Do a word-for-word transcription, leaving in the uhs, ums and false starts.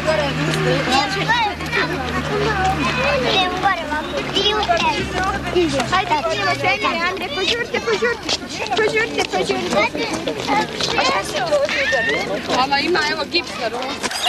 gore gusto. Idemo gore vam. I u tebi. Hajde, idemo trenere, Andre, požurte, požurte. Požurte, požurte. Šesto. Mama ima, evo, gips na ruku.